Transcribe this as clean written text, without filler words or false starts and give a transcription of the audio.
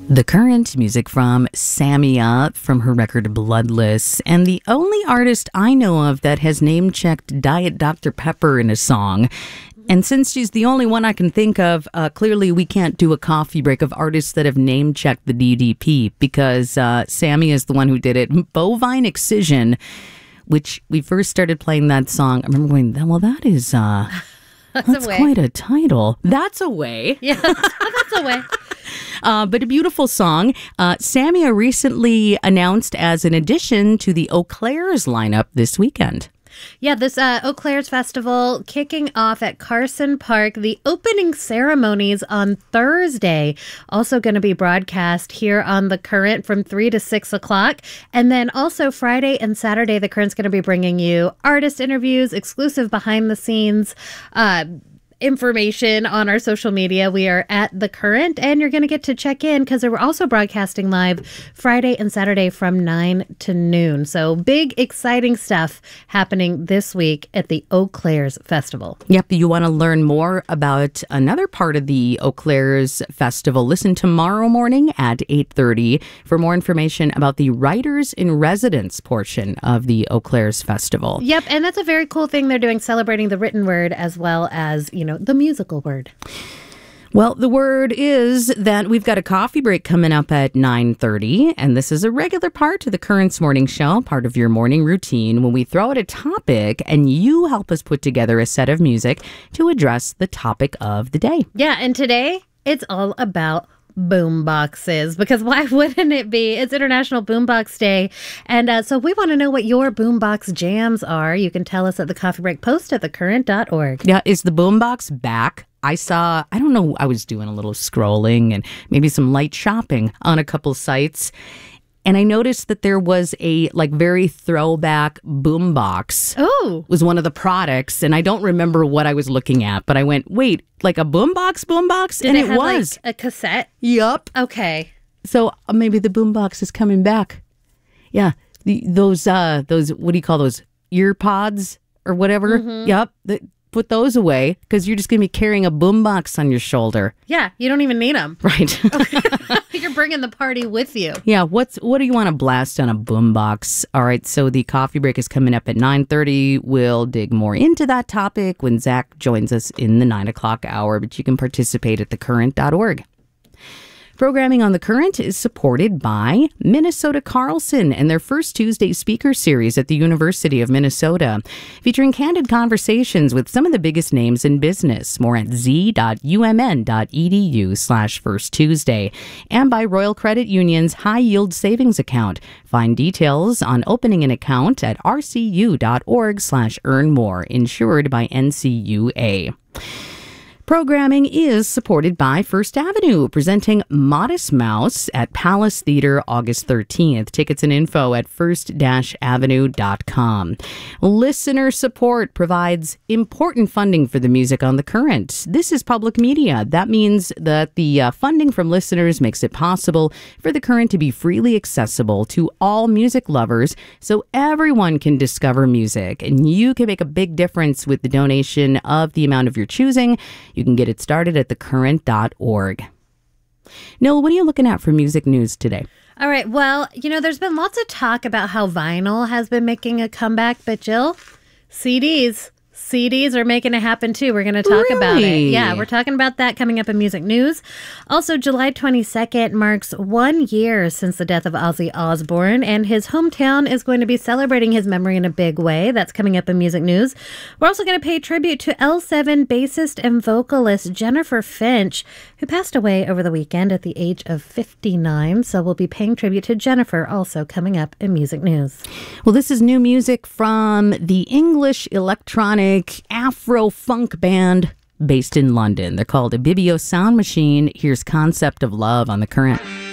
The Current, music from Samia from her record Bloodless, and the only artist I know of that has name-checked Diet Dr. Pepper in a song. And since she's the only one I can think of, clearly we can't do a coffee break of artists that have name-checked the DDP because Samia is the one who did it. Bovine Excision, which we first started playing that song. I remember going, well, that is... That's quite a title. That's a way. Yeah, that's a way. But a beautiful song. Samia recently announced as an addition to the Eau Claire's lineup this weekend. Yeah, this Eau Claire's Festival kicking off at Carson Park. The opening ceremonies on Thursday. Also going to be broadcast here on The Current from 3 to 6 o'clock. And then also Friday and Saturday, The Current's going to be bringing you artist interviews, exclusive behind the scenes information on our social media. We are at The Current, and you're going to get to check in because we're also broadcasting live Friday and Saturday from 9 to noon. So big, exciting stuff happening this week at the Eau Claire's Festival. Yep, you want to learn more about another part of the Eau Claire's Festival. Listen tomorrow morning at 8:30 for more information about the Writers in Residence portion of the Eau Claire's Festival. Yep, and that's a very cool thing they're doing, celebrating the written word as well as, the musical word. Well, the word is that we've got a coffee break coming up at 9:30, and this is a regular part of the Current's morning show, part of your morning routine, when we throw out a topic and you help us put together a set of music to address the topic of the day. Yeah, and today it's all about boom boxes, because why wouldn't it be? It's International Boombox Day, and so we want to know what your boombox jams are. You can tell us at the Coffee Break post at thecurrent.org. Yeah, is the boombox back? I don't know, I was doing a little scrolling and maybe some light shopping on a couple sites, and I noticed that there was a very throwback boombox. Oh, was one of the products, and I don't remember what I was looking at, but I went, wait, like a boombox? Did and it have was a cassette? Yup. Okay. So maybe the boombox is coming back. Yeah, those what do you call those, ear pods or whatever? Mm-hmm. Yup. Put those away because you're just going to be carrying a boombox on your shoulder. Yeah, you don't even need them. Right. You're bringing the party with you. Yeah, what do you want to blast on a boombox? All right, so the coffee break is coming up at 9:30. We'll dig more into that topic when Zach joins us in the 9 o'clock hour, but you can participate at thecurrent.org. Programming on The Current is supported by Minnesota Carlson and their first Tuesday speaker series at the University of Minnesota, featuring candid conversations with some of the biggest names in business. More at z.umn.edu/firsttuesday, and by Royal Credit Union's High Yield Savings Account. Find details on opening an account at rcu.org/earnmore, insured by NCUA. Programming is supported by First Avenue, presenting Modest Mouse at Palace Theater August 13th. Tickets and info at first-avenue.com. Listener support provides important funding for the music on The Current. This is public media. That means that the funding from listeners makes it possible for The Current to be freely accessible to all music lovers so everyone can discover music. And you can make a big difference with the donation of the amount of your choosing. You can get it started at thecurrent.org. Noel, what are you looking at for music news today? All right. Well, there's been lots of talk about how vinyl has been making a comeback, but Jill, CDs are making it happen too. We're going to talk about it. Yeah, we're talking about that coming up in music news. Also, July 22nd marks 1 year since the death of Ozzy Osbourne, and his hometown is going to be celebrating his memory in a big way. That's coming up in music news. We're also going to pay tribute to L7 bassist and vocalist Jennifer Finch, who passed away over the weekend at the age of 59. So we'll be paying tribute to Jennifer also coming up in music news. Well, this is new music from the English electronic Afro-funk band based in London. They're called Ibibio Sound Machine. Here's Concept of Love on The Current.